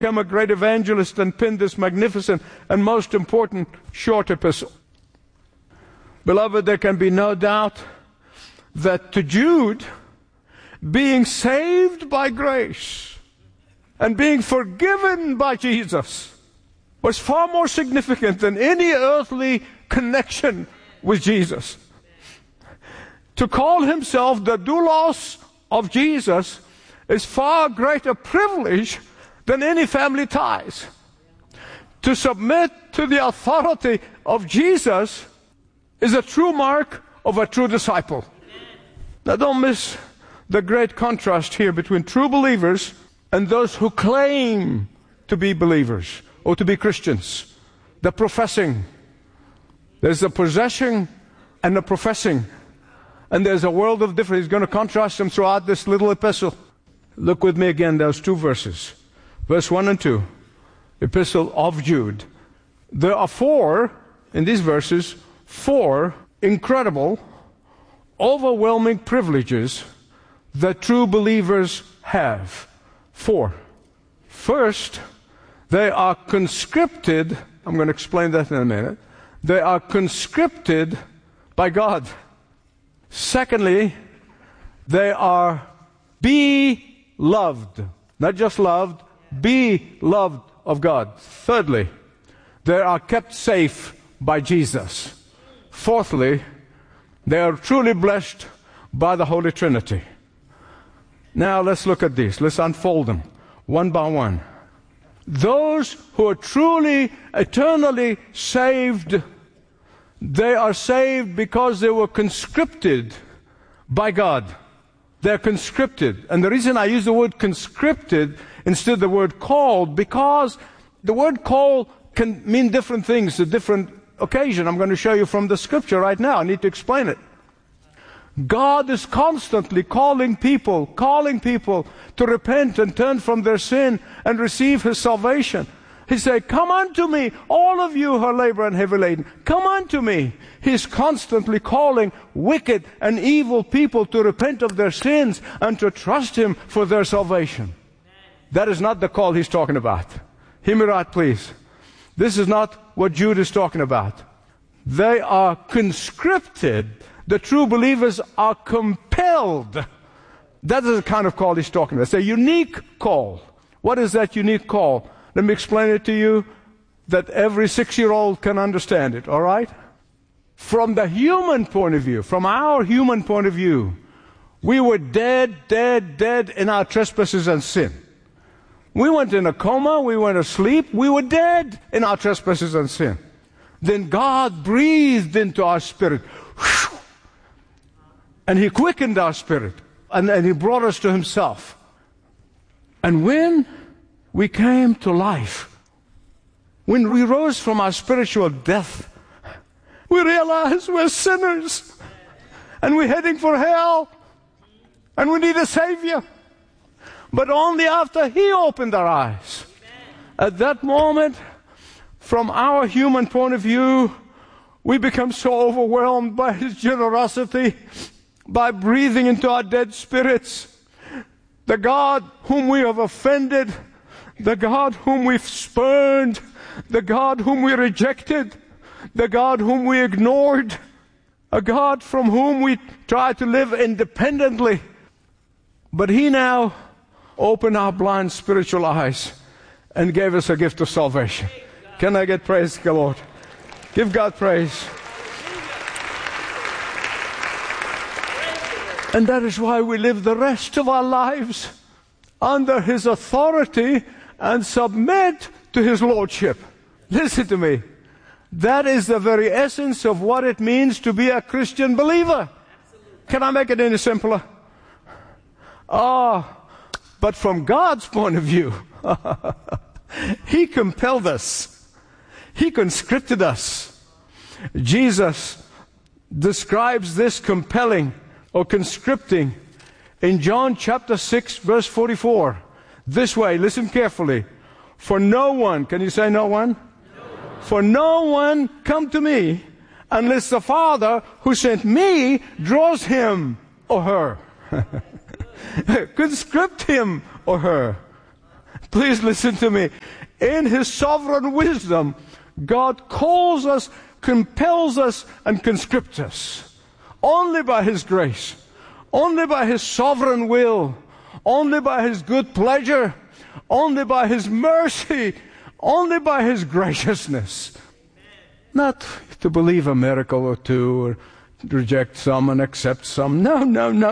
become a great evangelist and penned this magnificent and most important short epistle. Beloved, there can be no doubt that to Jude, being saved by grace and being forgiven by Jesus was far more significant than any earthly connection with Jesus. To call himself the doulos of Jesus is far greater privilege than any family ties. To submit to the authority of Jesus is a true mark of a true disciple. Now don't miss the great contrast here between true believers and those who claim to be believers or to be Christians. The professing. There's the possessing and the professing. And there's a world of difference. He's going to contrast them throughout this little epistle. Look with me again, those two verses. Verse 1 and 2, Epistle of Jude. There are four, in these verses, four incredible, overwhelming privileges that true believers have. Four. First, they are conscripted. I'm going to explain that in a minute. They are conscripted by God. Secondly, they are beloved. Not just loved, beloved of God. Thirdly, they are kept safe by Jesus. Fourthly, they are truly blessed by the Holy Trinity. Now let's look at these. Let's unfold them one by one. Those who are truly, eternally saved, they are saved because they were conscripted by God. They're conscripted. And the reason I use the word conscripted instead of the word called, because the word call can mean different things at different occasion. I'm going to show you from the scripture right now. I need to explain it. God is constantly calling people to repent and turn from their sin and receive His salvation. He said, come unto me, all of you who are labor and heavy laden. Come unto me. He's constantly calling wicked and evil people to repent of their sins and to trust Him for their salvation. That is not the call He's talking about. Hear me right, please. This is not what Jude is talking about. They are conscripted. The true believers are compelled. That is the kind of call He's talking about. It's a unique call. What is that unique call? Let me explain it to you that every 6-year-old can understand it, all right? From the human point of view, from our human point of view, we were dead in our trespasses and sin. We went in a coma, we went asleep, we were dead in our trespasses and sin. Then God breathed into our spirit, and He quickened our spirit, and He brought us to Himself. And when we came to life, when we rose from our spiritual death, we realized we're sinners, and we're heading for hell, and we need a Savior. But only after He opened our eyes. At that moment, from our human point of view, we become so overwhelmed by His generosity, by breathing into our dead spirits. The God whom we have offended, the God whom we've spurned, the God whom we rejected, the God whom we ignored, a God from whom we tried to live independently. But He now opened our blind spiritual eyes and gave us a gift of salvation. Can I get praise to the Lord? Give God praise. And that is why we live the rest of our lives under His authority and submit to His lordship. Listen to me. That is the very essence of what it means to be a Christian believer. Can I make it any simpler? But from God's point of view, He compelled us. He conscripted us. Jesus describes this compelling or conscripting in John chapter 6 verse 44. This way, listen carefully. For no one, can you say no one? No one. For no one come to me unless the Father who sent me draws him or her. Conscript him or her. Please listen to me. In His sovereign wisdom, God calls us, compels us, and conscripts us. Only by His grace, only by His sovereign will, only by His good pleasure, only by His mercy, only by His graciousness. Not to believe a miracle or two, or reject some and accept some. No.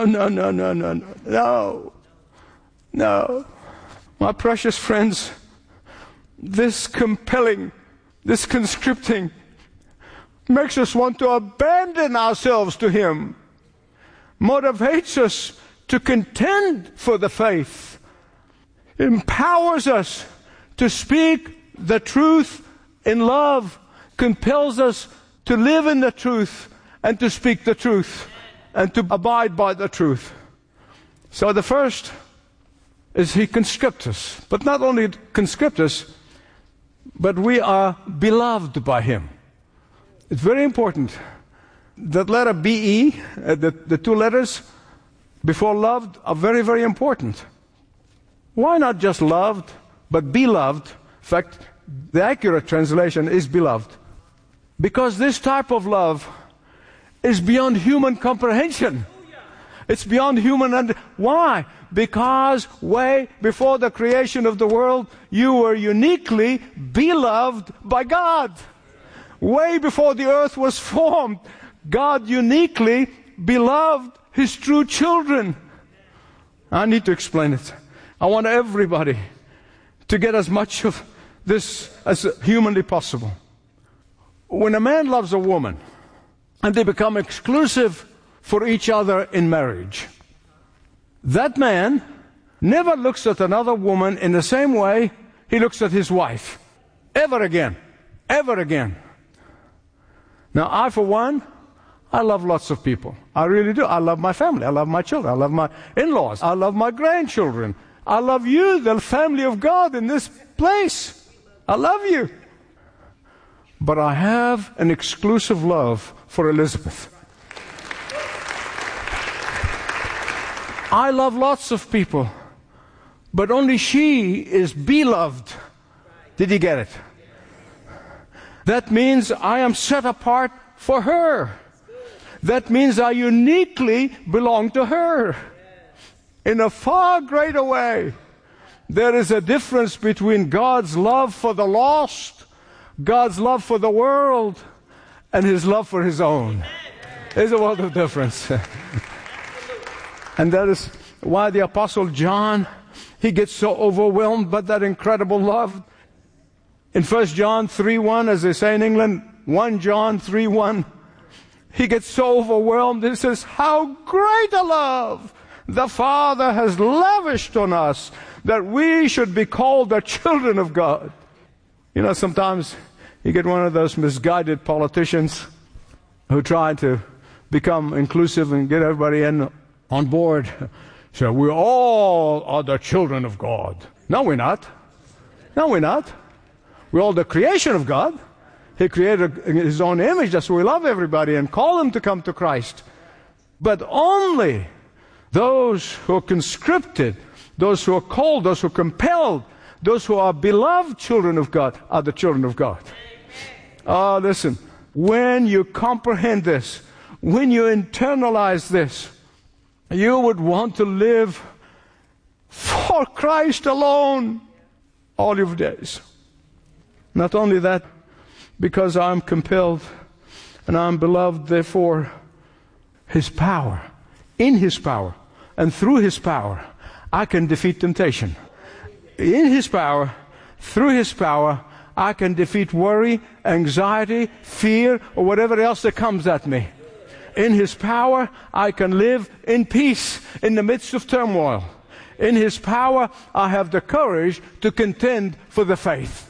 My precious friends, this compelling, this conscripting makes us want to abandon ourselves to Him, motivates us to contend for the faith, empowers us to speak the truth in love, compels us to live in the truth and to speak the truth and to abide by the truth. So the first is He conscripts us. But not only conscripts us, but we are beloved by Him. It's very important. That letter B-E, the two letters before loved are very, very important. Why not just loved, but beloved? In fact, the accurate translation is beloved. Because this type of love is beyond human comprehension. It's beyond human why? Because way before the creation of the world, you were uniquely beloved by God. Way before the earth was formed, God uniquely beloved His true children. I need to explain it. I want everybody to get as much of this as humanly possible. When a man loves a woman and they become exclusive for each other in marriage, that man never looks at another woman in the same way he looks at his wife. Ever again. Ever again. Now, I, for one, I love lots of people. I really do. I love my family. I love my children. I love my in-laws. I love my grandchildren. I love you, the family of God in this place. I love you. But I have an exclusive love for Elizabeth. I love lots of people, but only she is beloved. Did you get it? That means I am set apart for her. That means I uniquely belong to her. In a far greater way, there is a difference between God's love for the lost, God's love for the world, and His love for His own. There's a world of difference. And that is why the Apostle John, he gets so overwhelmed by that incredible love. In 1 John 3:1, as they say in England, 1 John 3:1, he gets so overwhelmed. He says, how great a love the Father has lavished on us, that we should be called the children of God. You know, sometimes you get one of those misguided politicians who try to become inclusive and get everybody on board. So we all are the children of God. No, we're not. No, we're not. We're all the creation of God. He created His own image. That's why we love everybody and call them to come to Christ. But only those who are conscripted, those who are called, those who are compelled, those who are beloved children of God are the children of God. Oh, listen. When you comprehend this, when you internalize this, you would want to live for Christ alone all your days. Not only that, because I'm compelled and I'm beloved, therefore, His power, in His power, and through His power, I can defeat temptation. In His power, through His power, I can defeat worry, anxiety, fear, or whatever else that comes at me. In His power, I can live in peace in the midst of turmoil. In His power, I have the courage to contend for the faith.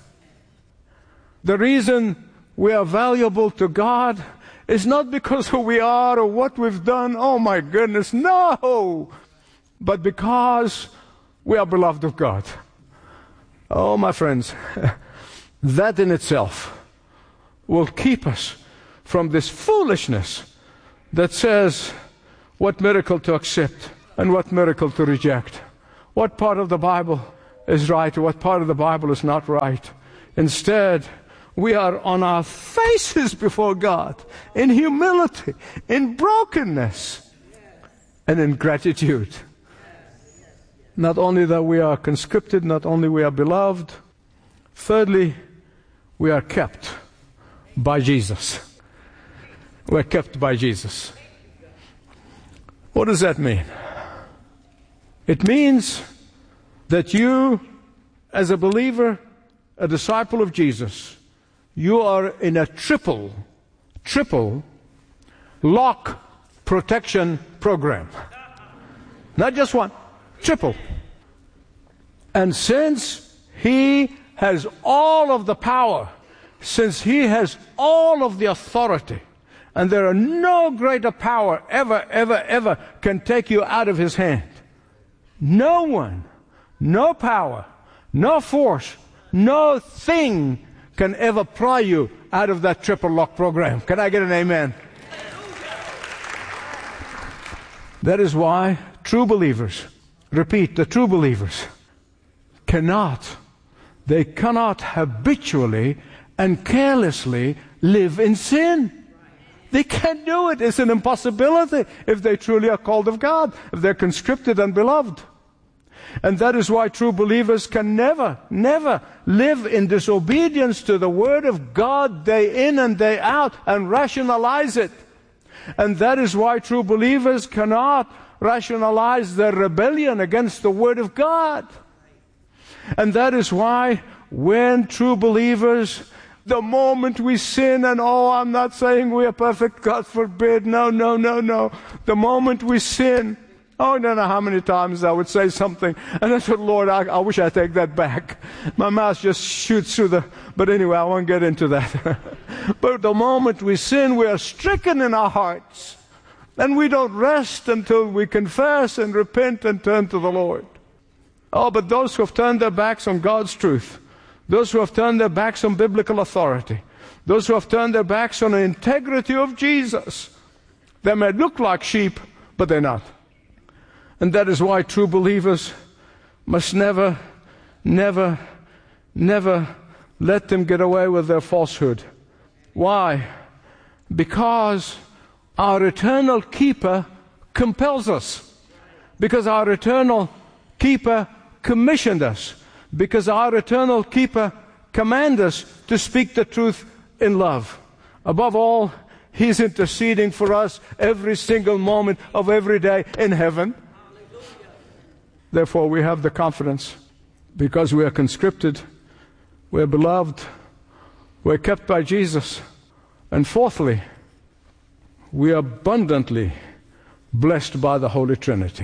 The reason we are valuable to God is not because who we are or what we've done. Oh my goodness, no! But because we are beloved of God. Oh, my friends, that in itself will keep us from this foolishness that says what miracle to accept and what miracle to reject. What part of the Bible is right or what part of the Bible is not right. Instead, we are on our faces before God in humility, in brokenness, and in gratitude. Not only that we are conscripted, not only we are beloved, thirdly, we are kept by Jesus. We're kept by Jesus. What does that mean? It means that you, as a believer, a disciple of Jesus, you are in a triple lock protection program. Not just one, triple. And since He has all of the power, since He has all of the authority, and there are no greater power ever can take you out of His hand. No one, no power, no force, no thing can ever pry you out of that triple lock program. Can I get an amen? That is why true believers, repeat, the true believers cannot habitually and carelessly live in sin. They can't do it. It's an impossibility if they truly are called of God, if they're conscripted and beloved. And that is why true believers can never live in disobedience to the Word of God day in and day out and rationalize it. And that is why true believers cannot rationalize their rebellion against the Word of God. And that is why when true believers, the moment we sin, and I'm not saying we are perfect, God forbid, no. The moment we sin, I don't know how many times I would say something, and I said, Lord, I wish I take that back. My mouth just shoots through but anyway, I won't get into that. But the moment we sin, we are stricken in our hearts, and we don't rest until we confess and repent and turn to the Lord. But those who have turned their backs on God's truth, those who have turned their backs on biblical authority, those who have turned their backs on the integrity of Jesus, they may look like sheep, but they're not. And that is why true believers must never let them get away with their falsehood. Why? Because our eternal keeper compels us. Because our eternal keeper commissioned us. Because our eternal keeper commands us to speak the truth in love. Above all, He's interceding for us every single moment of every day in heaven. Therefore, we have the confidence, because we are conscripted, we are beloved, we are kept by Jesus. And fourthly, we are abundantly blessed by the Holy Trinity.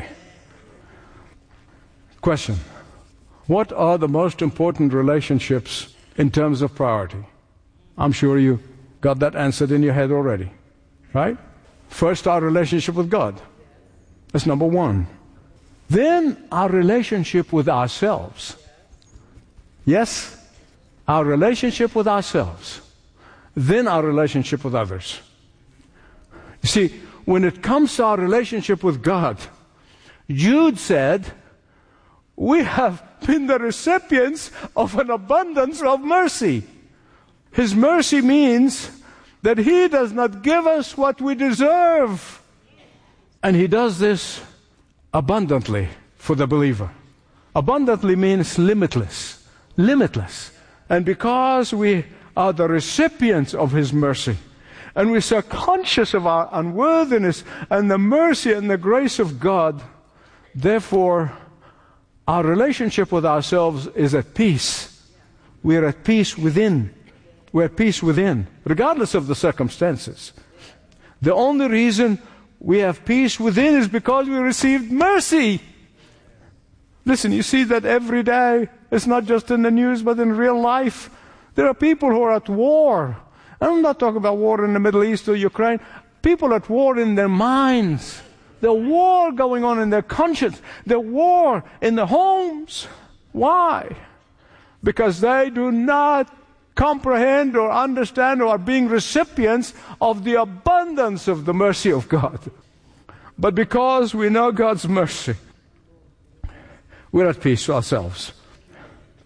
Question: what are the most important relationships in terms of priority? I'm sure you got that answered in your head already, right? First, our relationship with God. That's number one. Then our relationship with ourselves. Yes, our relationship with ourselves. Then our relationship with others. You see, when it comes to our relationship with God, Jude said, we have been the recipients of an abundance of mercy. His mercy means that He does not give us what we deserve. And He does this abundantly for the believer. Abundantly means limitless. And because we are the recipients of His mercy, and we're so conscious of our unworthiness and the mercy and the grace of God, therefore our relationship with ourselves is at peace. We're at peace within. We're at peace within, regardless of the circumstances. The only reason we have peace within is because we received mercy. Listen, you see that every day. It's not just in the news, but in real life. There are people who are at war. I'm not talking about war in the Middle East or Ukraine. People at war in their minds. The war going on in their conscience. The war in the homes. Why? Because they do not comprehend or understand or are being recipients of the abundance of the mercy of God. But because we know God's mercy, we're at peace ourselves.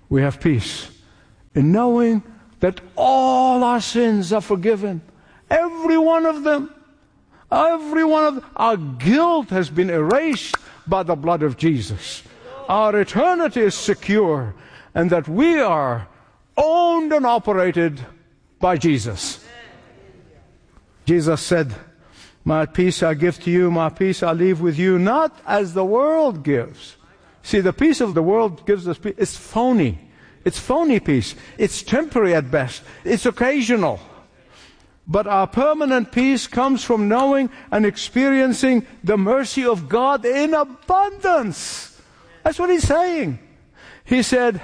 We have peace in knowing that all our sins are forgiven. Every one of them. Every one of them. Our guilt has been erased by the blood of Jesus. Our eternity is secure, and that we are owned and operated by Jesus. Jesus said, "My peace I give to you, my peace I leave with you, not as the world gives." See, the peace of the world gives us peace. It's phony. It's phony peace. It's temporary at best. It's occasional. But our permanent peace comes from knowing and experiencing the mercy of God in abundance. That's what he's saying. He said,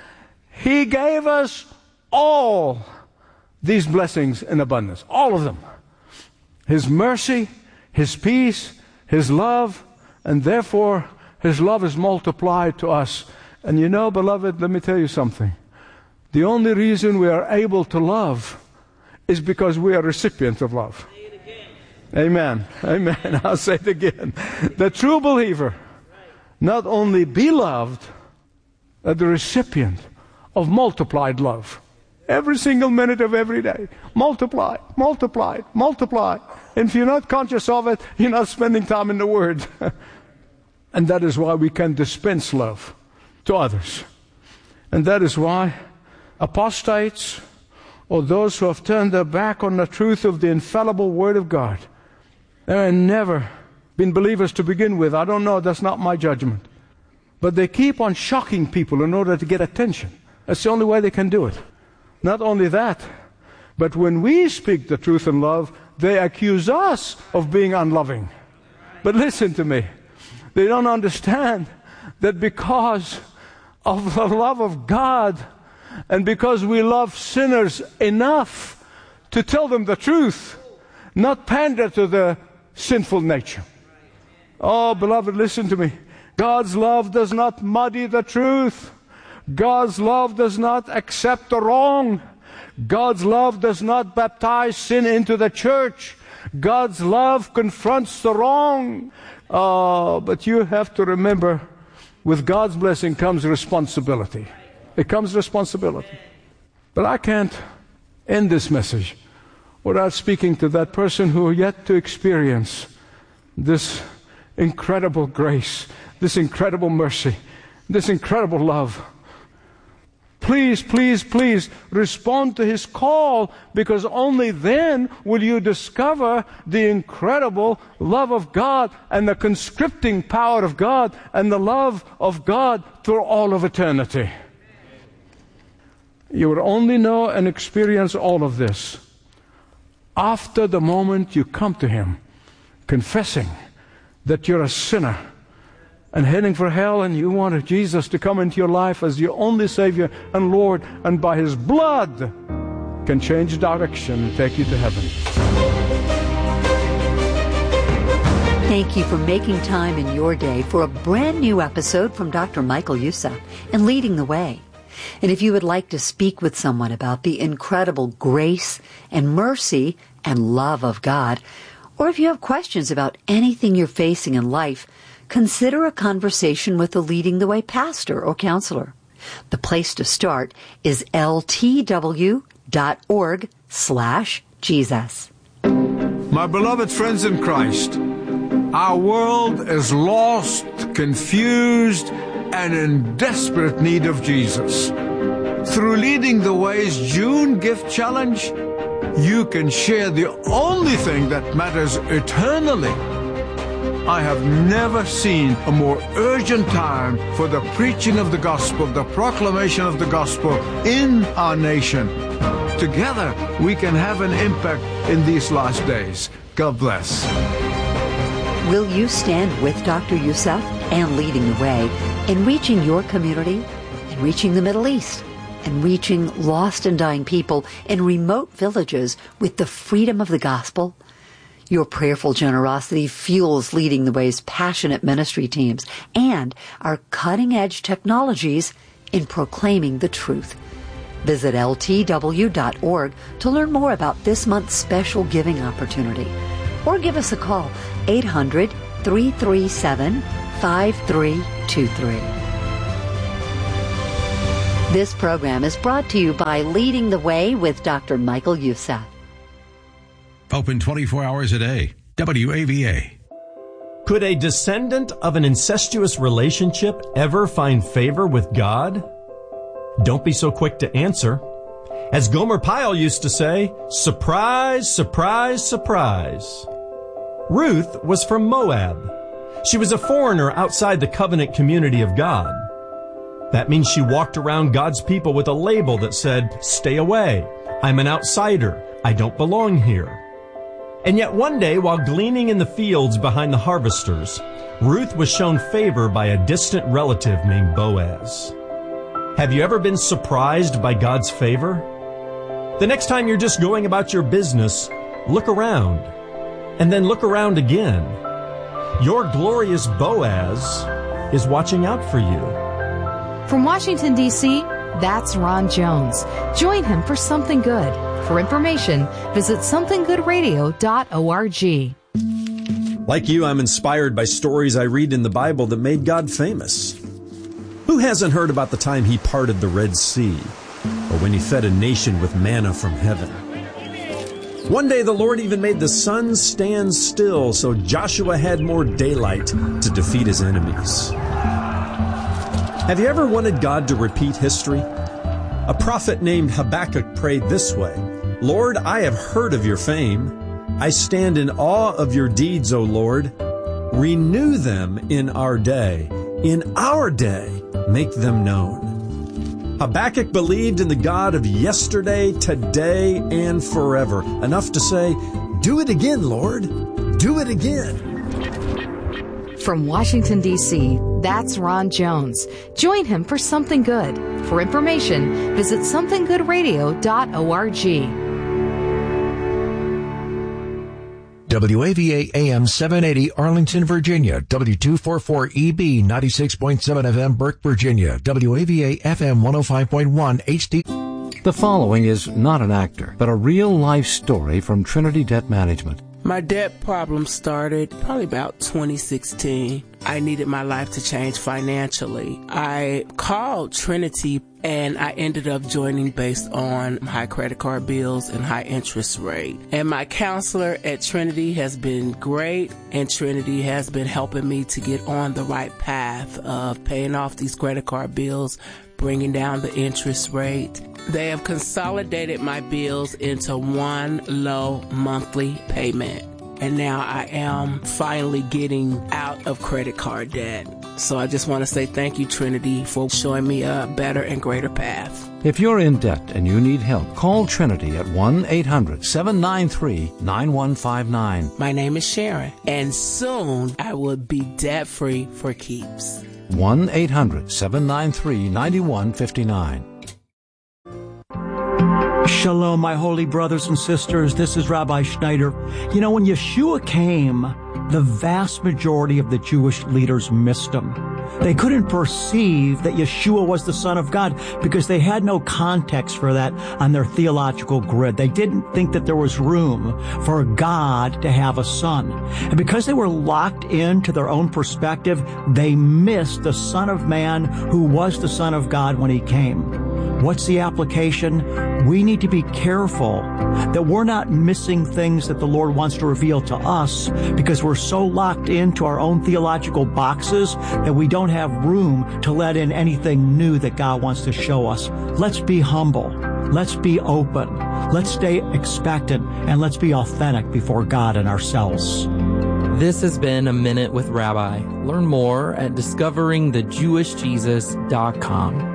he gave us all these blessings in abundance. All of them. His mercy, His peace, His love, and therefore His love is multiplied to us. And you know, beloved, let me tell you something. The only reason we are able to love is because we are recipients of love. Amen. Amen. I'll say it again. The true believer not only be loved, but the recipient of multiplied love. Every single minute of every day. Multiply, multiply, multiply. And if you're not conscious of it, you're not spending time in the Word. And that is why we can dispense love to others. And that is why apostates, or those who have turned their back on the truth of the infallible Word of God, they have never been believers to begin with. I don't know, that's not my judgment. But they keep on shocking people in order to get attention. That's the only way they can do it. Not only that, but when we speak the truth in love, they accuse us of being unloving. But listen to me. They don't understand that because of the love of God, and because we love sinners enough to tell them the truth, not pander to the sinful nature. Oh, beloved, listen to me. God's love does not muddy the truth. God's love does not accept the wrong. God's love does not baptize sin into the church. God's love confronts the wrong. Oh, but you have to remember, with God's blessing comes responsibility. It comes responsibility. But I can't end this message without speaking to that person who are yet to experience this incredible grace, this incredible mercy, this incredible love. Please, please, please respond to His call, because only then will you discover the incredible love of God and the conscripting power of God and the love of God through all of eternity. You will only know and experience all of this after the moment you come to Him, confessing that you're a sinner and heading for hell, and you want Jesus to come into your life as your only Savior and Lord, and by His blood can change direction and take you to heaven. Thank you for making time in your day for a brand new episode from Dr. Michael Youssef and Leading the Way. And if you would like to speak with someone about the incredible grace and mercy and love of God, or if you have questions about anything you're facing in life, consider a conversation with a Leading the Way pastor or counselor. The place to start is ltw.org/Jesus. My beloved friends in Christ, our world is lost, confused, and in desperate need of Jesus. Through Leading the Way's June Gift Challenge, you can share the only thing that matters eternally. I have never seen a more urgent time for the preaching of the gospel, the proclamation of the gospel in our nation. Together, we can have an impact in these last days. God bless. Will you stand with Dr. Youssef and Leading the Way in reaching your community, and reaching the Middle East, and reaching lost and dying people in remote villages with the freedom of the gospel? Your prayerful generosity fuels Leading the Way's passionate ministry teams and our cutting-edge technologies in proclaiming the truth. Visit ltw.org to learn more about this month's special giving opportunity. Or give us a call, 800-337-5323. This program is brought to you by Leading the Way with Dr. Michael Youssef. Open 24 hours a day. WAVA. Could a descendant of an incestuous relationship ever find favor with God? Don't be so quick to answer. As Gomer Pyle used to say, surprise, surprise, surprise. Ruth was from Moab. She was a foreigner outside the covenant community of God. That means she walked around God's people with a label that said, stay away. I'm an outsider. I don't belong here. And yet one day, while gleaning in the fields behind the harvesters, Ruth was shown favor by a distant relative named Boaz. Have you ever been surprised by God's favor? The next time you're just going about your business, look around, and then look around again. Your glorious Boaz is watching out for you. From Washington, D.C., that's Ron Jones. Join him for Something Good. For information, visit somethinggoodradio.org. Like you, I'm inspired by stories I read in the Bible that made God famous. Who hasn't heard about the time he parted the Red Sea, or when he fed a nation with manna from heaven? One day the Lord even made the sun stand still so Joshua had more daylight to defeat his enemies. Have you ever wanted God to repeat history? A prophet named Habakkuk prayed this way, Lord, I have heard of your fame. I stand in awe of your deeds, O Lord. Renew them in our day. In our day, make them known. Habakkuk believed in the God of yesterday, today, and forever. Enough to say, do it again, Lord. Do it again. From Washington, D.C., that's Ron Jones. Join him for Something Good. For information, visit somethinggoodradio.org. WAVA AM 780 Arlington, Virginia. W244EB 96.7 FM Burke, Virginia. WAVA FM 105.1 HD. The following is not an actor, but a real-life story from Trinity Debt Management. My debt problem started probably about 2016. I needed my life to change financially. I called Trinity and I ended up joining based on high credit card bills and high interest rate. And my counselor at Trinity has been great, and Trinity has been helping me to get on the right path of paying off these credit card bills, bringing down the interest rate. They have consolidated my bills into one low monthly payment. And now I am finally getting out of credit card debt. So I just want to say thank you, Trinity, for showing me a better and greater path. If you're in debt and you need help, call Trinity at 1-800-793-9159. My name is Sharon, and soon I will be debt-free for keeps. 1-800-793-9159. Shalom, my holy brothers and sisters. This is Rabbi Schneider. You know, when Yeshua came, the vast majority of the Jewish leaders missed him. They couldn't perceive that Yeshua was the Son of God because they had no context for that on their theological grid. They didn't think that there was room for God to have a son. And because they were locked into their own perspective, they missed the Son of Man who was the Son of God when he came. What's the application? We need to be careful that we're not missing things that the Lord wants to reveal to us because we're so locked into our own theological boxes that we don't have room to let in anything new that God wants to show us. Let's be humble. Let's be open. Let's stay expectant, and let's be authentic before God and ourselves. This has been A Minute with Rabbi. Learn more at discoveringthejewishjesus.com.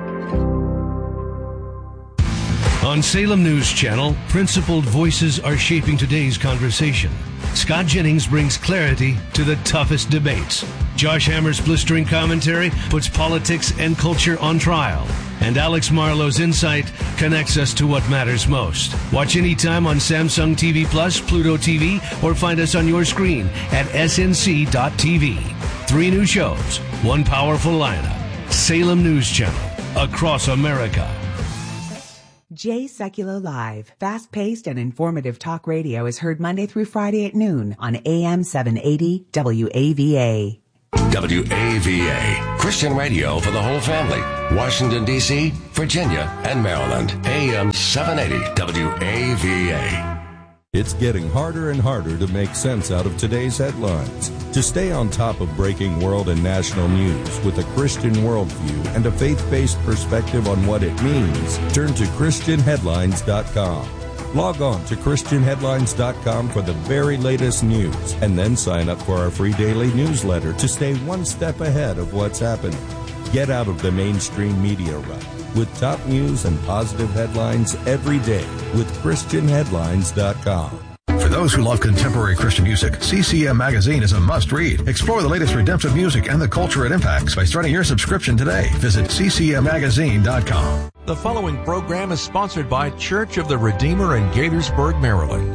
On Salem News Channel, principled voices are shaping today's conversation. Scott Jennings brings clarity to the toughest debates. Josh Hammer's blistering commentary puts politics and culture on trial. And Alex Marlowe's insight connects us to what matters most. Watch anytime on Samsung TV Plus, Pluto TV, or find us on your screen at snc.tv. 3 new shows, 1 powerful lineup. Salem News Channel, across America. Jay Sekulow Live, fast-paced and informative talk radio is heard Monday through Friday at noon on AM 780 WAVA. WAVA, Christian radio for the whole family. Washington, D.C., Virginia, and Maryland. AM 780 WAVA. It's getting harder and harder to make sense out of today's headlines. To stay on top of breaking world and national news with a Christian worldview and a faith-based perspective on what it means, turn to ChristianHeadlines.com. Log on to ChristianHeadlines.com for the very latest news, and then sign up for our free daily newsletter to stay one step ahead of what's happening. Get out of the mainstream media rut with top news and positive headlines every day with ChristianHeadlines.com. For those who love contemporary Christian music, CCM Magazine is a must-read. Explore the latest redemptive music and the culture it impacts by starting your subscription today. Visit ccmmagazine.com. The following program is sponsored by Church of the Redeemer in Gaithersburg, Maryland.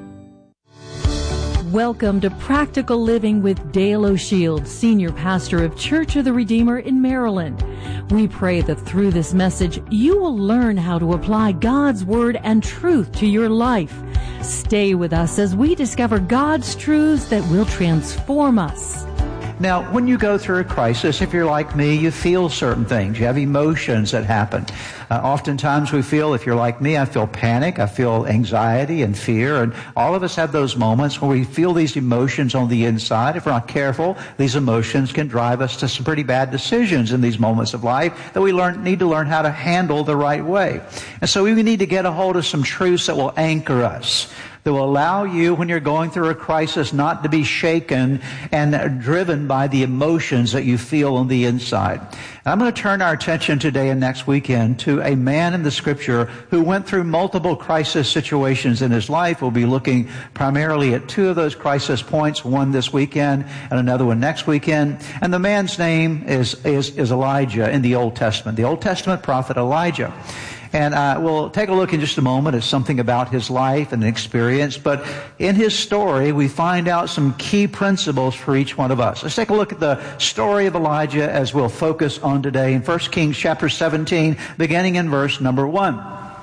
Welcome to Practical Living with Dale O'Shields, Senior Pastor of Church of the Redeemer in Maryland. We pray that through this message, you will learn how to apply God's Word and truth to your life. Stay with us as we discover God's truths that will transform us. Now, when you go through a crisis, if you're like me, you feel certain things. You have emotions that happen. Oftentimes we feel, if you're like me, I feel panic, I feel anxiety and fear, and all of us have those moments where we feel these emotions on the inside. If we're not careful, these emotions can drive us to some pretty bad decisions in these moments of life that we need to learn how to handle the right way. And so we need to get a hold of some truths that will anchor us, that will allow you, when you're going through a crisis, not to be shaken and driven by the emotions that you feel on the inside. And I'm going to turn our attention today and next weekend to a man in the Scripture who went through multiple crisis situations in his life. We'll be looking primarily at two of those crisis points, one this weekend and another one next weekend. And the man's name is Elijah in the Old Testament, the Old Testament prophet Elijah. And we'll take a look in just a moment at something about his life and experience. But in his story, we find out some key principles for each one of us. Let's take a look at the story of Elijah as we'll focus on today in 1 Kings chapter 17, beginning in verse number 1.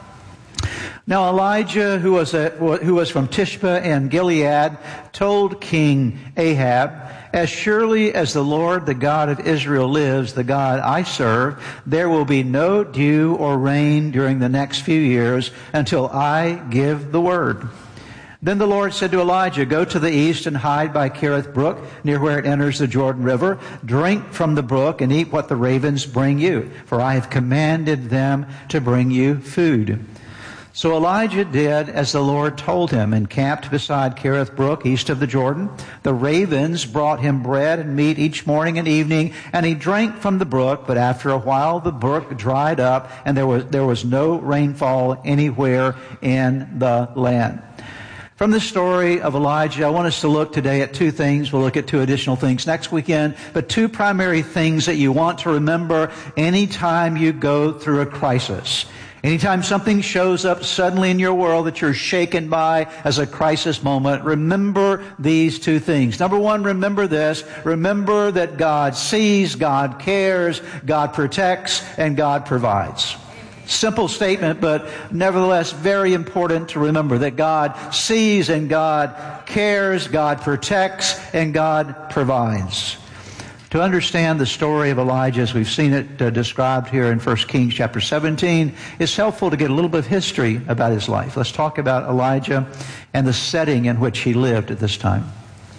Now Elijah, who was from Tishbe in Gilead, told King Ahab, "As surely as the Lord, the God of Israel lives, the God I serve, there will be no dew or rain during the next few years until I give the word." Then the Lord said to Elijah, "Go to the east and hide by Kerith Brook, near where it enters the Jordan River. Drink from the brook and eat what the ravens bring you, for I have commanded them to bring you food." So Elijah did as the Lord told him and camped beside Kerith Brook, east of the Jordan. The ravens brought him bread and meat each morning and evening, and he drank from the brook. But after a while the brook dried up, and there was no rainfall anywhere in the land. From the story of Elijah, I want us to look today at two things. We'll look at two additional things next weekend, but two primary things that you want to remember anytime you go through a crisis. Anytime something shows up suddenly in your world that you're shaken by as a crisis moment, remember these two things. Number one, remember this. Remember that God sees, God cares, God protects, and God provides. Simple statement, but nevertheless very important to remember that God sees and God cares, God protects, and God provides. To understand the story of Elijah as we've seen it described here in 1 Kings chapter 17, it's helpful to get a little bit of history about his life. Let's talk about Elijah and the setting in which he lived at this time.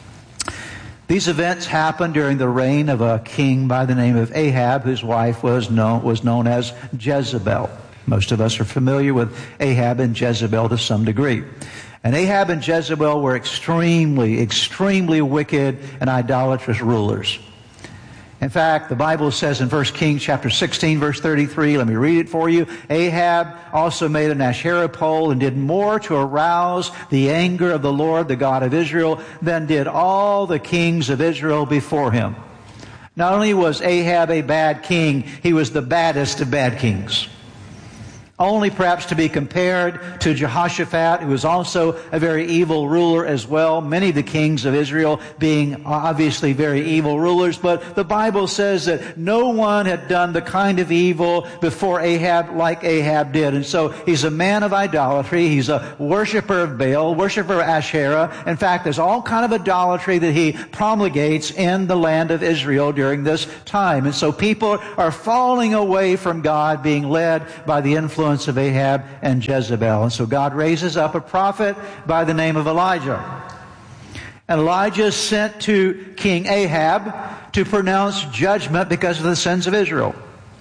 These events happened during the reign of a king by the name of Ahab, whose wife was known as Jezebel. Most of us are familiar with Ahab and Jezebel to some degree. And Ahab and Jezebel were extremely, extremely wicked and idolatrous rulers. In fact, the Bible says in 1 Kings chapter 16, verse 33, let me read it for you. Ahab also made an Asherah pole and did more to arouse the anger of the Lord, the God of Israel, than did all the kings of Israel before him. Not only was Ahab a bad king, he was the baddest of bad kings. only perhaps to be compared to Jehoshaphat, who was also a very evil ruler as well. Many of the kings of Israel being obviously very evil rulers, but the Bible says that no one had done the kind of evil before Ahab like Ahab did. And so he's a man of idolatry. He's a worshiper of Baal, worshiper of Asherah. In fact, there's all kind of idolatry that he promulgates in the land of Israel during this time. And so people are falling away from God, being led by the influence of Ahab and Jezebel. And so God raises up a prophet by the name of Elijah. And Elijah is sent to King Ahab to pronounce judgment because of the sins of Israel.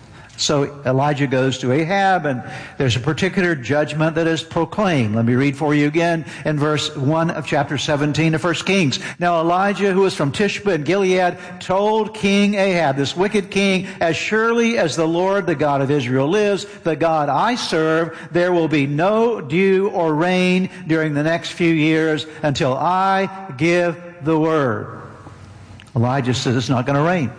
So Elijah goes to Ahab, and there's a particular judgment that is proclaimed. Let me read for you again in verse 1 of chapter 17 of 1 Kings. Now Elijah, who was from Tishbe in Gilead, told King Ahab, this wicked king, as surely as the Lord, the God of Israel lives, the God I serve, there will be no dew or rain during the next few years until I give the word. Elijah says it's not going to rain.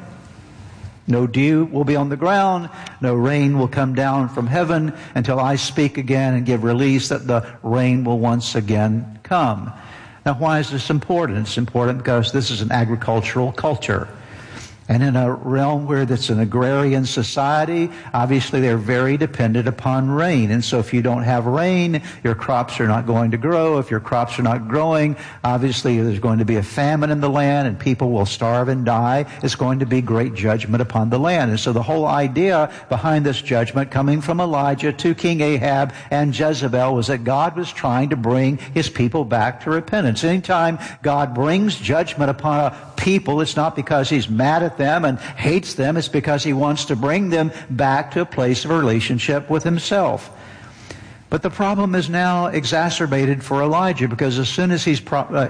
No dew will be on the ground. No rain will come down from heaven until I speak again and give release that the rain will once again come. Now, why is this important? It's important because this is an agricultural culture. And in a realm where it's an agrarian society, obviously they're very dependent upon rain. And so if you don't have rain, your crops are not going to grow. If your crops are not growing, obviously there's going to be a famine in the land and people will starve and die. It's going to be great judgment upon the land. And so the whole idea behind this judgment coming from Elijah to King Ahab and Jezebel was that God was trying to bring his people back to repentance. Anytime God brings judgment upon a people, it's not because he's mad at them and hates them. It's because he wants to bring them back to a place of relationship with himself. But the problem is now exacerbated for Elijah, because as soon as he's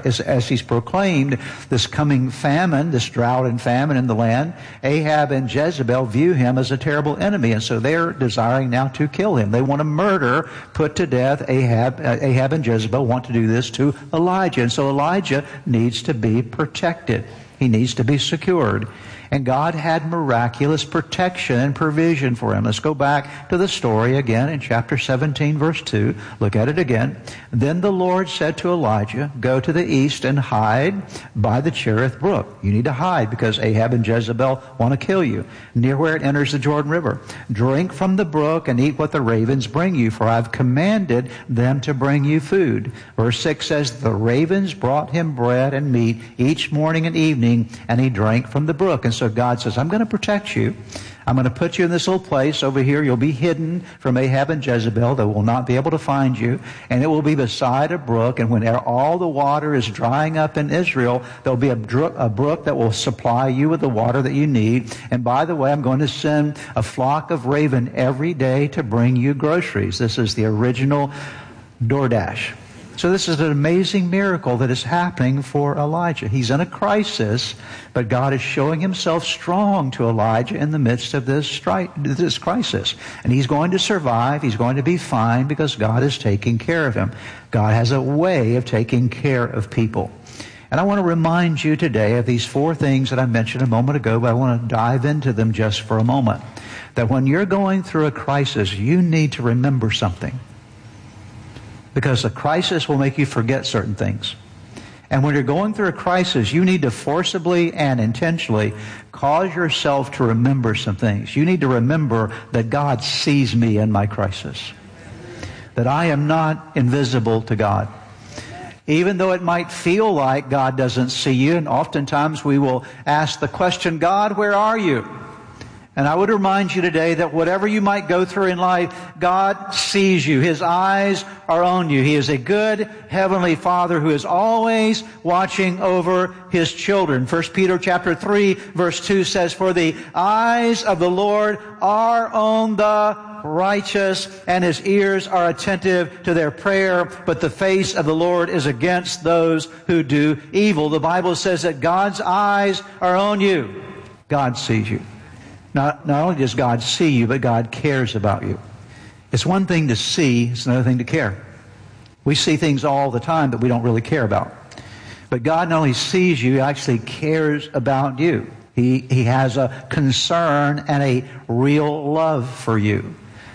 proclaimed this coming famine, this drought and famine in the land, Ahab and Jezebel view him as a terrible enemy, and so they're desiring now to kill him. They want to murder, put to death Ahab. Ahab and Jezebel want to do this to Elijah, and so Elijah needs to be protected. He needs to be secured. And God had miraculous protection and provision for him. Let's go back to the story again in chapter 17, verse 2. Look at it again. Then the Lord said to Elijah, go to the east and hide by the Cherith brook. You need to hide because Ahab and Jezebel want to kill you, near where it enters the Jordan River. Drink from the brook and eat what the ravens bring you, for I've commanded them to bring you food. Verse 6 says, the ravens brought him bread and meat each morning and evening, and he drank from the brook. And so God says, I'm going to protect you. I'm going to put you in this little place over here. You'll be hidden from Ahab and Jezebel. They will not be able to find you. And it will be beside a brook. And when all the water is drying up in Israel, there'll be a brook that will supply you with the water that you need. And by the way, I'm going to send a flock of raven every day to bring you groceries. This is the original DoorDash. So this is an amazing miracle that is happening for Elijah. He's in a crisis, but God is showing himself strong to Elijah in the midst of this crisis. And he's going to survive. He's going to be fine because God is taking care of him. God has a way of taking care of people. And I want to remind you today of these four things that I mentioned a moment ago, but I want to dive into them just for a moment. That when you're going through a crisis, you need to remember something. Because a crisis will make you forget certain things. And when you're going through a crisis, you need to forcibly and intentionally cause yourself to remember some things. You need to remember that God sees me in my crisis. That I am not invisible to God. Even though it might feel like God doesn't see you, and oftentimes we will ask the question, God, where are you? And I would remind you today that whatever you might go through in life, God sees you. His eyes are on you. He is a good heavenly Father who is always watching over His children. 1 Peter chapter 3 verse 2 says, for the eyes of the Lord are on the righteous, and His ears are attentive to their prayer, but the face of the Lord is against those who do evil. The Bible says that God's eyes are on you. God sees you. Not only does God see you, but God cares about you. It's one thing to see, it's another thing to care. We see things all the time that we don't really care about. But God not only sees you, He actually cares about you. He has a concern and a real love for you.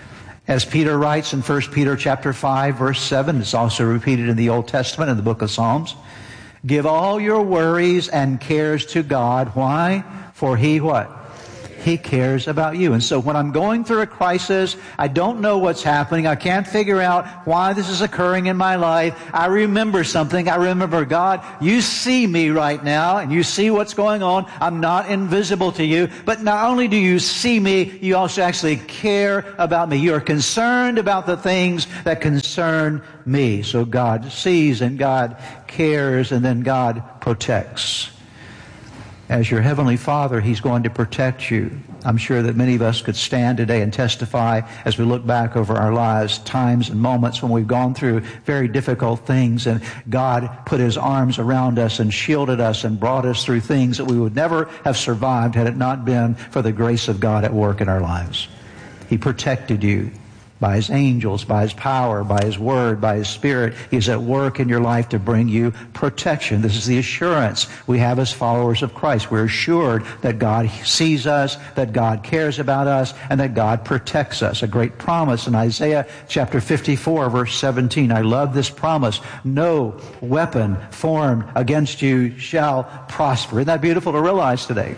As Peter writes in 1 Peter chapter 5, verse 7, it's also repeated in the Old Testament in the book of Psalms. Give all your worries and cares to God. Why? For He what? He cares about you. And so when I'm going through a crisis, I don't know what's happening, I can't figure out why this is occurring in my life, I remember something. I remember, God, you see me right now, and you see what's going on. I'm not invisible to you. But not only do you see me, you also actually care about me. You are concerned about the things that concern me. So God sees, and God cares, and then God protects. As your Heavenly Father, He's going to protect you. I'm sure that many of us could stand today and testify as we look back over our lives, times and moments when we've gone through very difficult things, and God put His arms around us and shielded us and brought us through things that we would never have survived had it not been for the grace of God at work in our lives. He protected you. By His angels, by His power, by His Word, by His Spirit. He's at work in your life to bring you protection. This is the assurance we have as followers of Christ. We're assured that God sees us, that God cares about us, and that God protects us. A great promise in Isaiah chapter 54, verse 17. I love this promise. No weapon formed against you shall prosper. Isn't that beautiful to realize today?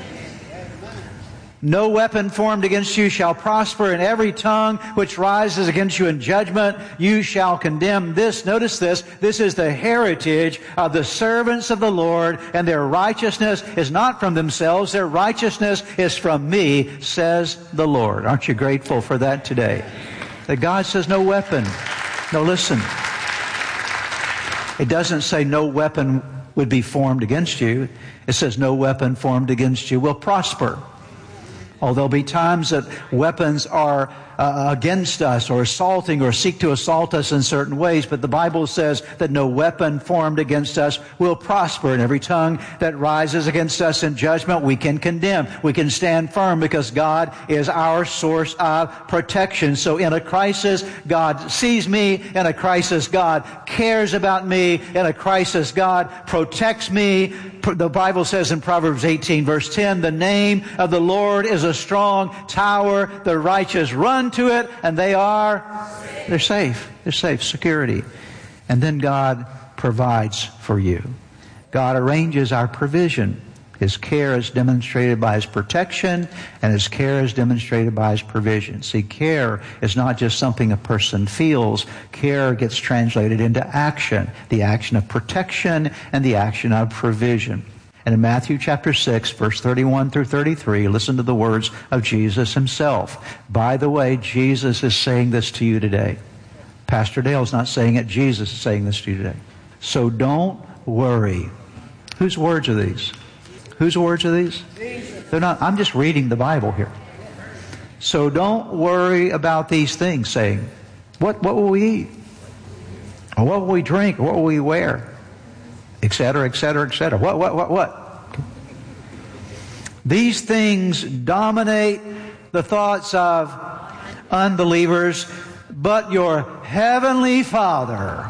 No weapon formed against you shall prosper, and every tongue which rises against you in judgment you shall condemn. This, notice this is the heritage of the servants of the Lord, and their righteousness is not from themselves, their righteousness is from me, says the Lord. Aren't you grateful for that today? That God says no weapon. No, listen. It doesn't say no weapon would be formed against you. It says no weapon formed against you will prosper. Oh, there'll be times that weapons are against us or assaulting or seek to assault us in certain ways, but the Bible says that no weapon formed against us will prosper, and every tongue that rises against us in judgment we can condemn. We can stand firm because God is our source of protection. So in a crisis, God sees me. In a crisis, God cares about me. In a crisis, God protects me. The Bible says in Proverbs 18, verse 10, the name of the Lord is a strong tower. The righteous run to it, and they're safe. They're safe. Security. And then God provides for you. God arranges our provision. His care is demonstrated by His protection, and His care is demonstrated by His provision. See, care is not just something a person feels. Care gets translated into action. The action of protection and the action of provision. And in Matthew chapter 6, verse 31 through 33, listen to the words of Jesus Himself. By the way, Jesus is saying this to you today. Pastor Dale's not saying it. Jesus is saying this to you today. So don't worry. Whose words are these? Whose words are these? They're not. I'm just reading the Bible here. So don't worry about these things, saying, what will we eat? Or what will we drink? Or what will we wear? Etc., etc., etc. What? These things dominate the thoughts of unbelievers, but your Heavenly Father,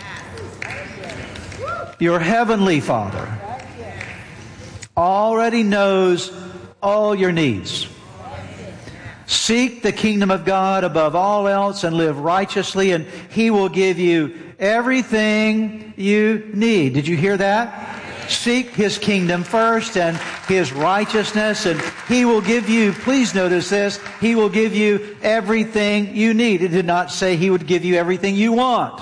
already knows all your needs. Seek the kingdom of God above all else and live righteously, and He will give you everything you need. Did you hear that? Seek His kingdom first and His righteousness, and He will give you, please notice this, He will give you everything you need. It did not say He would give you everything you want.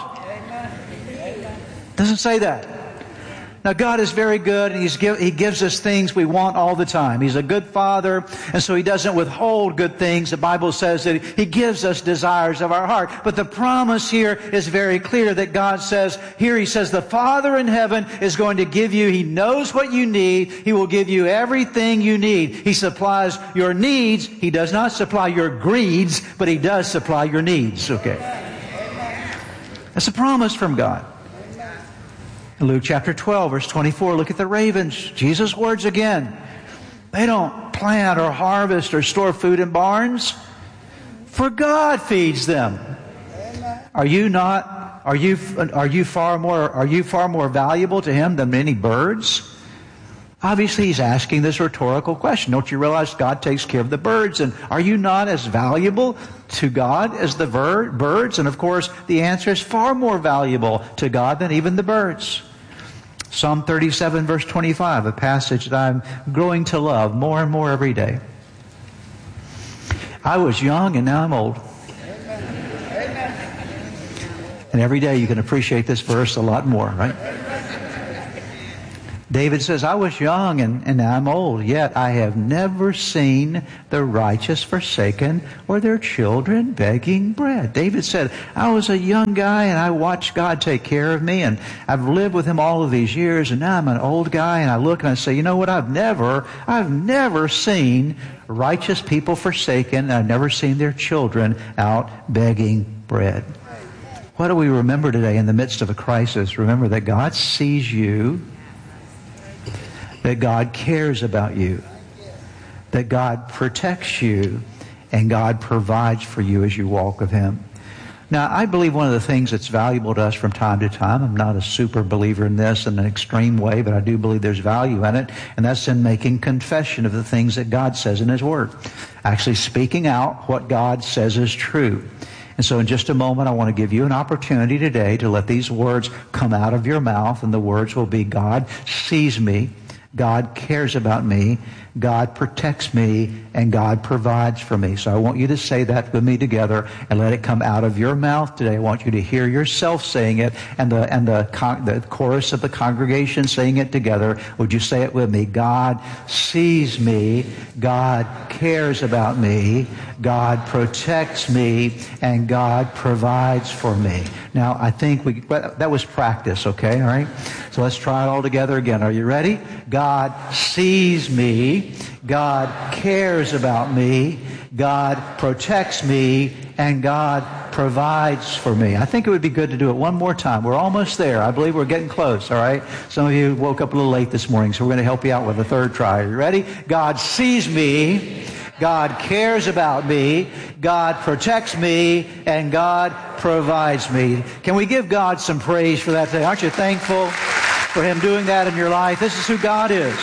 It doesn't say that. Now, God is very good, and He gives us things we want all the time. He's a good Father, and so He doesn't withhold good things. The Bible says that He gives us desires of our heart. But the promise here is very clear that God says, here He says, the Father in heaven is going to give you, He knows what you need. He will give you everything you need. He supplies your needs. He does not supply your greeds, but He does supply your needs. Okay. That's a promise from God. In Luke chapter 12, verse 24, look at the ravens. Jesus' words again. They don't plant or harvest or store food in barns, for God feeds them. Are you far more valuable to Him than many birds? Obviously, he's asking this rhetorical question. Don't you realize God takes care of the birds? And are you not as valuable to God as the birds? And of course, the answer is far more valuable to God than even the birds. Psalm 37, verse 25, a passage that I'm growing to love more and more every day. I was young and now I'm old. And every day you can appreciate this verse a lot more, right? David says, I was young and now I'm old, yet I have never seen the righteous forsaken or their children begging bread. David said, I was a young guy and I watched God take care of me, and I've lived with Him all of these years, and now I'm an old guy and I look and I say, you know what, I've never seen righteous people forsaken, and I've never seen their children out begging bread. What do we remember today in the midst of a crisis? Remember that God sees you, that God cares about you, that God protects you, and God provides for you as you walk with Him. Now, I believe one of the things that's valuable to us from time to time, I'm not a super believer in this in an extreme way, but I do believe there's value in it, and that's in making confession of the things that God says in His Word. Actually speaking out what God says is true. And so in just a moment, I want to give you an opportunity today to let these words come out of your mouth, and the words will be, God sees me, God cares about me, God protects me, and God provides for me. So I want you to say that with me together and let it come out of your mouth today. I want you to hear yourself saying it and the chorus of the congregation saying it together. Would you say it with me? God sees me, God cares about me, God protects me, and God provides for me. Now, I think that was practice, okay? All right? So let's try it all together again. Are you ready? God sees me, God cares about me, God protects me, and God provides for me. I think it would be good to do it one more time. We're almost there. I believe we're getting close, all right? Some of you woke up a little late this morning, so we're going to help you out with a third try. Are you ready? God sees me, God cares about me, God protects me, and God provides me. Can we give God some praise for that today? Aren't you thankful for Him doing that in your life? This is who God is.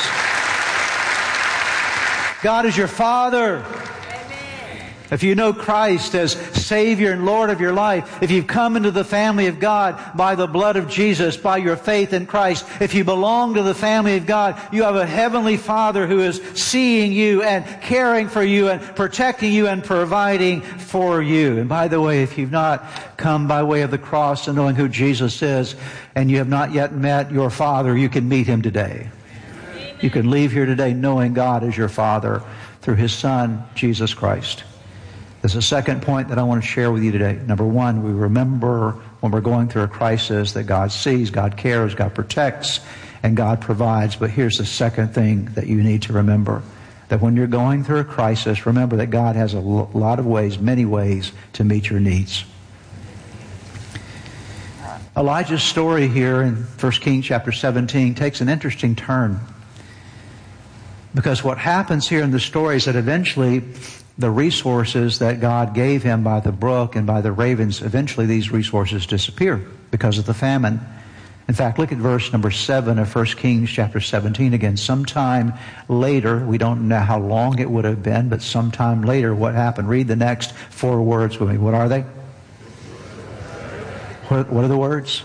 God is your Father. If you know Christ as Savior and Lord of your life, if you've come into the family of God by the blood of Jesus, by your faith in Christ, if you belong to the family of God, you have a Heavenly Father who is seeing you and caring for you and protecting you and providing for you. And by the way, if you've not come by way of the cross and knowing who Jesus is, and you have not yet met your Father, you can meet Him today. You can leave here today knowing God as your Father through His Son, Jesus Christ. There's a second point that I want to share with you today. Number one, we remember when we're going through a crisis that God sees, God cares, God protects, and God provides. But here's the second thing that you need to remember. That when you're going through a crisis, remember that God has a lot of ways, many ways, to meet your needs. Elijah's story here in 1 Kings chapter 17 takes an interesting turn. Because what happens here in the story is that eventually the resources that God gave him by the brook and by the ravens, eventually these resources disappear because of the famine. In fact, look at verse number 7 of 1 Kings chapter 17 again. Sometime later, we don't know how long it would have been, but sometime later what happened? Read the next 4 words with me. What are they? What are the words?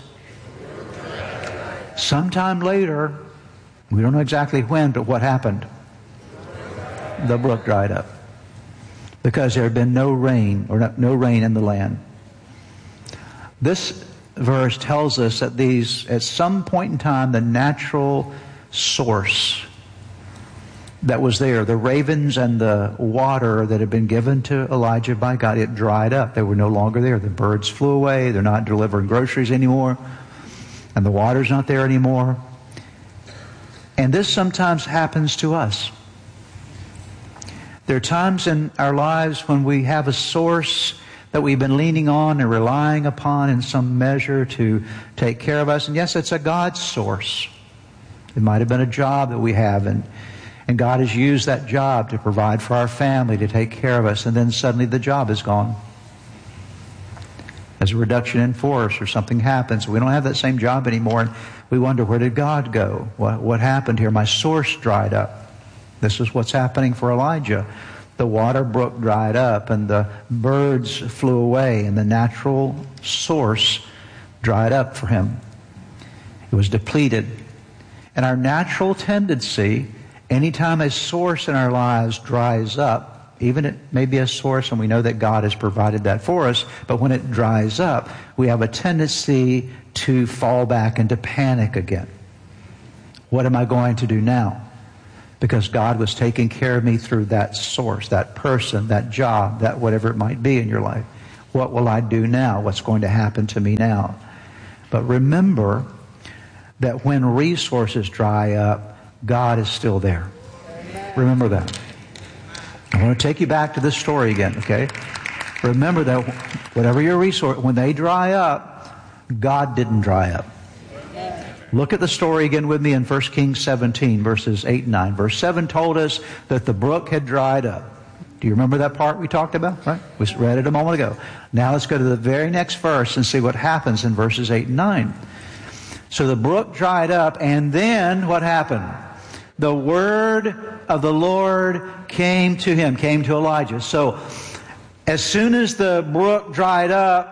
Sometime later, we don't know exactly when, but what happened? The brook dried up. Because there had been no rain, or no rain in the land. This verse tells us that at some point in time, the natural source that was there, the ravens and the water that had been given to Elijah by God, it dried up. They were no longer there. The birds flew away. They're not delivering groceries anymore. And the water's not there anymore. And this sometimes happens to us. There are times in our lives when we have a source that we've been leaning on and relying upon in some measure to take care of us. And yes, it's a God source. It might have been a job that we have, and God has used that job to provide for our family, to take care of us, and then suddenly the job is gone. There's a reduction in force or something happens. We don't have that same job anymore. And we wonder, where did God go? What happened here? My source dried up. This is what's happening for Elijah. The water brook dried up and the birds flew away and the natural source dried up for him. It was depleted. And our natural tendency, anytime a source in our lives dries up, even it may be a source and we know that God has provided that for us, but when it dries up, we have a tendency to fall back into panic again. What am I going to do now? Because God was taking care of me through that source, that person, that job, that whatever it might be in your life. What will I do now? What's going to happen to me now? But remember that when resources dry up, God is still there. Remember that. I want to take you back to this story again, okay? Remember that whatever your resource, when they dry up, God didn't dry up. Look at the story again with me in 1 Kings 17, verses 8 and 9. Verse 7 told us that the brook had dried up. Do you remember that part we talked about? Right? We read it a moment ago. Now let's go to the very next verse and see what happens in verses 8 and 9. So the brook dried up, and then what happened? The word of the Lord came to him, came to Elijah. So as soon as the brook dried up,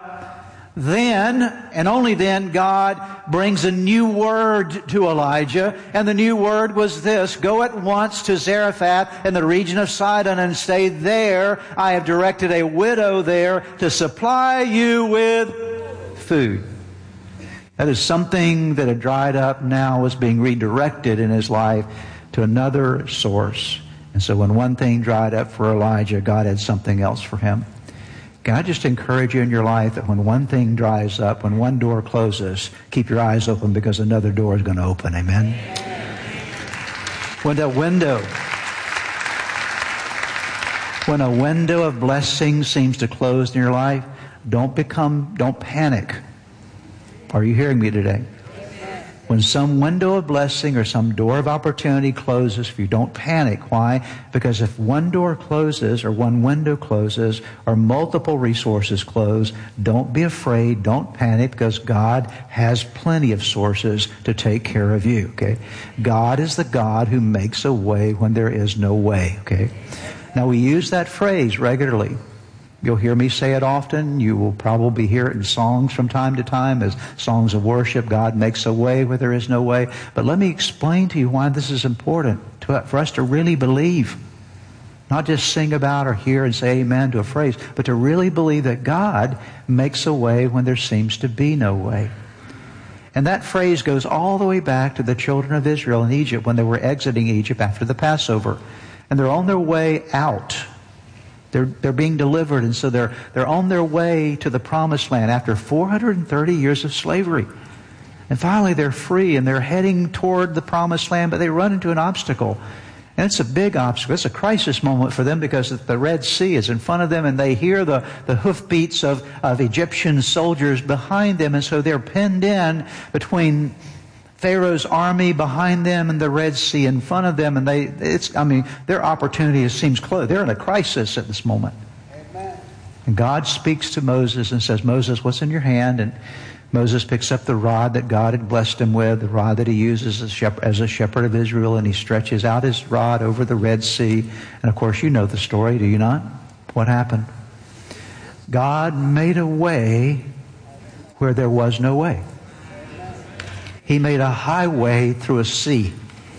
then, and only then, God brings a new word to Elijah. And the new word was this: go at once to Zarephath in the region of Sidon and stay there. I have directed a widow there to supply you with food. That is something that had dried up now was being redirected in his life to another source. And so when one thing dried up for Elijah, God had something else for him. Can I just encourage you in your life that when one thing dries up, when one door closes, keep your eyes open because another door is going to open. Amen? When a window of blessing seems to close in your life, don't panic. Are you hearing me today? When some window of blessing or some door of opportunity closes for you, don't panic. Why? Because if one door closes or one window closes or multiple resources close, don't be afraid, don't panic, because God has plenty of sources to take care of you, okay? God is the God who makes a way when there is no way, okay? Now we use that phrase regularly. You'll hear me say it often. You will probably hear it in songs from time to time as songs of worship. God makes a way where there is no way. But let me explain to you why this is important for us to really believe. Not just sing about or hear and say amen to a phrase, but to really believe that God makes a way when there seems to be no way. And that phrase goes all the way back to the children of Israel in Egypt when they were exiting Egypt after the Passover. And they're on their way out. They're being delivered, and so they're on their way to the Promised Land after 430 years of slavery. And finally they're free, and they're heading toward the Promised Land, but they run into an obstacle. And it's a big obstacle. It's a crisis moment for them because the Red Sea is in front of them, and they hear the hoofbeats of Egyptian soldiers behind them, and so they're pinned in between Pharaoh's army behind them and the Red Sea in front of them, and their opportunity seems close. They're in a crisis at this moment. Amen. And God speaks to Moses and says, Moses, what's in your hand? And Moses picks up the rod that God had blessed him with, the rod that he uses as a shepherd of Israel, and he stretches out his rod over the Red Sea. And of course, you know the story, do you not? What happened? God made a way where there was no way. He made a highway through a sea.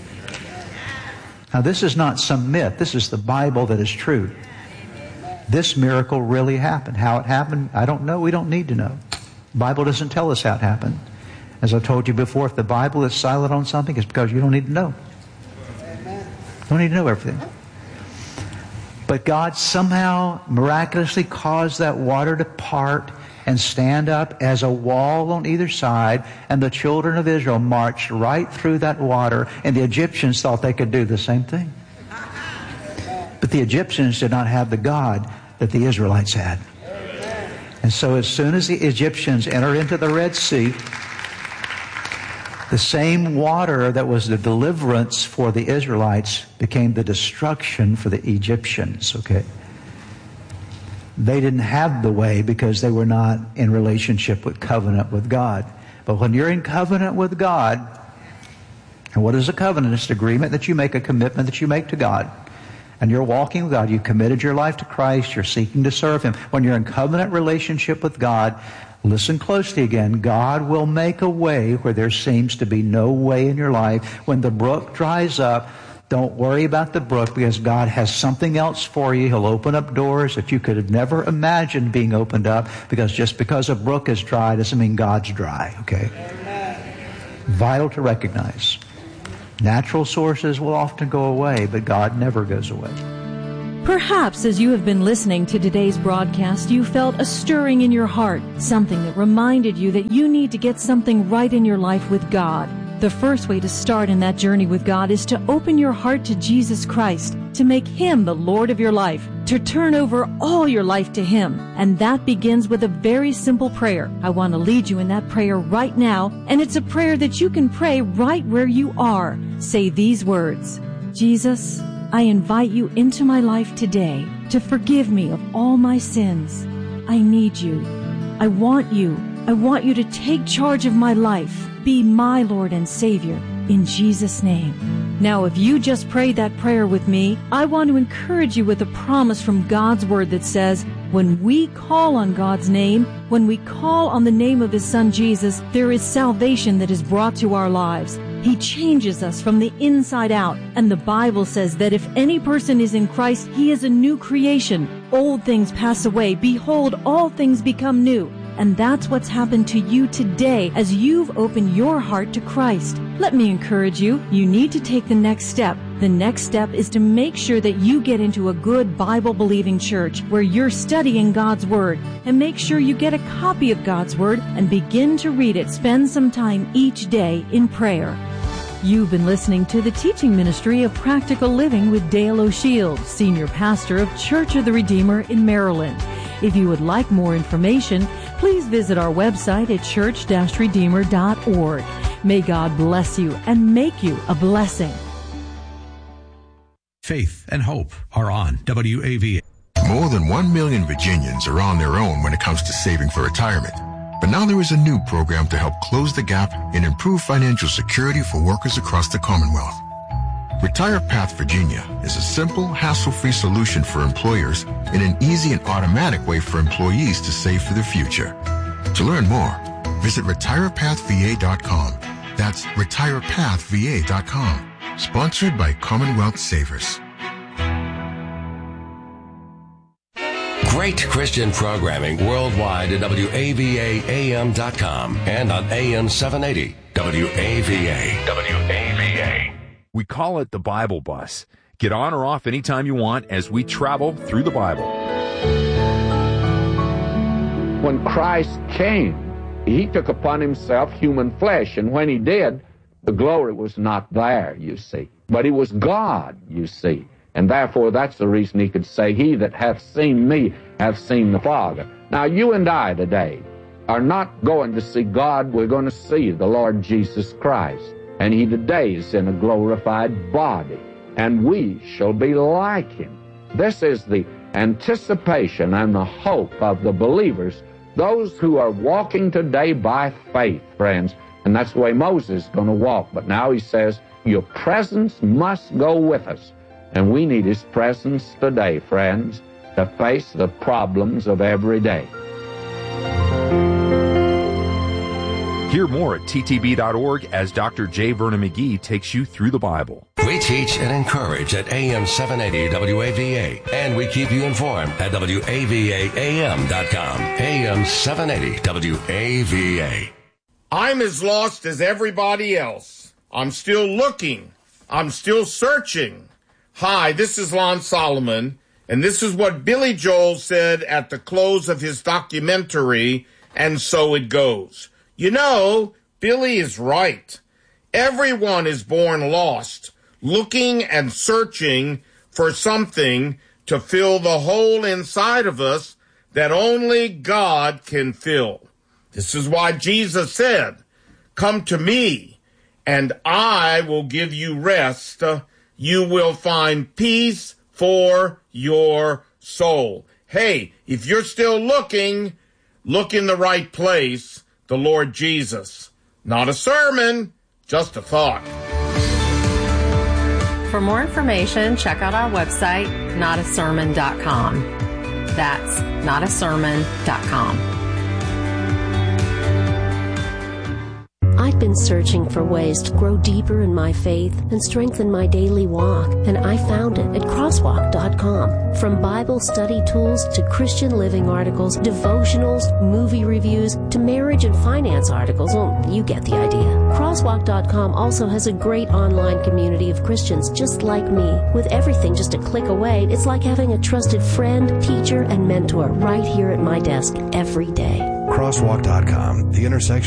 Now this is not some myth. This is the Bible that is true. This miracle really happened. How it happened, I don't know. We don't need to know. The Bible doesn't tell us how it happened. As I've told you before, if the Bible is silent on something, it's because you don't need to know. You don't need to know everything. But God somehow miraculously caused that water to part and stand up as a wall on either side, and the children of Israel marched right through that water, and the Egyptians thought they could do the same thing. But the Egyptians did not have the God that the Israelites had. And so as soon as the Egyptians enter into the Red Sea, the same water that was the deliverance for the Israelites became the destruction for the Egyptians, okay? they didn't have the way because they were not in relationship with covenant with God. But when you're in covenant with God, and what is a covenant? It's an agreement that you make, a commitment that you make to God. And you're walking with God. You've committed your life to Christ. You're seeking to serve Him. When you're in covenant relationship with God, listen closely again. God will make a way where there seems to be no way in your life. When the brook dries up, don't worry about the brook, because God has something else for you. He'll open up doors that you could have never imagined being opened up, because just because a brook is dry doesn't mean God's dry, okay? Amen. Vital to recognize. Natural sources will often go away, but God never goes away. Perhaps as you have been listening to today's broadcast, you felt a stirring in your heart, something that reminded you that you need to get something right in your life with God. The first way to start in that journey with God is to open your heart to Jesus Christ, to make Him the Lord of your life, to turn over all your life to Him. And that begins with a very simple prayer. I want to lead you in that prayer right now, and it's a prayer that you can pray right where you are. Say these words: Jesus, I invite you into my life today to forgive me of all my sins. I need you. I want you. I want you to take charge of my life. Be my Lord and Savior, in Jesus' name. Now, if you just prayed that prayer with me, I want to encourage you with a promise from God's Word that says, when we call on God's name, when we call on the name of His Son Jesus, there is salvation that is brought to our lives. He changes us from the inside out. And the Bible says that if any person is in Christ, he is a new creation. Old things pass away. Behold, all things become new. And that's what's happened to you today as you've opened your heart to Christ. Let me encourage you. You need to take the next step. The next step is to make sure that you get into a good Bible-believing church where you're studying God's Word. And make sure you get a copy of God's Word and begin to read it. Spend some time each day in prayer. You've been listening to the teaching ministry of Practical Living with Dale O'Shields, Senior Pastor of Church of the Redeemer in Maryland. If you would like more information, please visit our website at church-redeemer.org. May God bless you and make you a blessing. Faith and hope are on WAVA. More than 1 million Virginians are on their own when it comes to saving for retirement. But now there is a new program to help close the gap and improve financial security for workers across the Commonwealth. Retire Path Virginia is a simple, hassle-free solution for employers and an easy and automatic way for employees to save for the future. To learn more, visit retirepathva.com. That's retirepathva.com. Sponsored by Commonwealth Savers. Great Christian programming worldwide at WAVAAM.com and on AM 780 WAVA. WAVA. We call it the Bible Bus. Get on or off anytime you want as we travel through the Bible. When Christ came, He took upon Himself human flesh, and when He did, the glory was not there, you see. But He was God, you see. And therefore, that's the reason He could say, He that hath seen me hath seen the Father. Now, you and I today are not going to see God. We're going to see the Lord Jesus Christ. And He today is in a glorified body. And we shall be like Him. This is the anticipation and the hope of the believers, those who are walking today by faith, friends. And that's the way Moses is going to walk. But now He says, your presence must go with us. And we need His presence today, friends, to face the problems of every day. Hear more at ttb.org as Dr. J. Vernon McGee takes you through the Bible. We teach and encourage at AM 780 WAVA, and we keep you informed at WAVAAM.com. AM 780 WAVA. I'm as lost as everybody else. I'm still looking. I'm still searching. Hi, this is Lon Solomon, and this is what Billy Joel said at the close of his documentary, And So It Goes. You know, Billy is right. Everyone is born lost, looking and searching for something to fill the hole inside of us that only God can fill. This is why Jesus said, come to me, and I will give you rest. You will find peace for your soul. Hey, if you're still looking, look in the right place, the Lord Jesus. Not a sermon, just a thought. For more information, check out our website, notasermon.com. That's notasermon.com. I've been searching for ways to grow deeper in my faith and strengthen my daily walk, and I found it at crosswalk.com. From Bible study tools to Christian living articles, devotionals, movie reviews, to marriage and finance articles, you get the idea. Crosswalk.com also has a great online community of Christians just like me. With everything just a click away, it's like having a trusted friend, teacher, and mentor right here at my desk every day. Crosswalk.com, the intersection